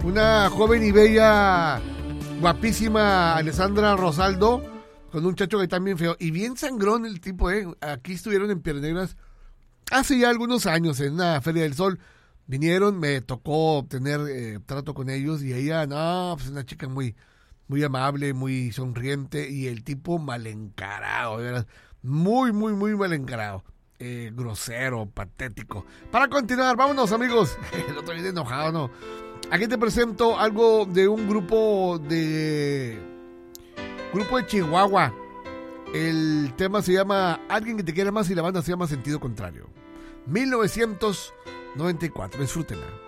Una joven y bella, guapísima Alessandra Rosaldo, con un chacho que también feo. Y bien sangrón el tipo, Aquí estuvieron en Piedras Negras hace ya algunos años, en una Feria del Sol. Vinieron, me tocó tener trato con ellos y ella, no, pues una chica muy, muy amable, muy sonriente y el tipo mal encarado, ¿verdad? Muy, muy, muy mal encarado. Grosero, patético. Para continuar, vámonos amigos. El otro día enojado, ¿no? Aquí te presento algo de un grupo de Chihuahua. El tema se llama Alguien que te quiere más y la banda se llama Sentido Contrario. 1994. Disfrútenla.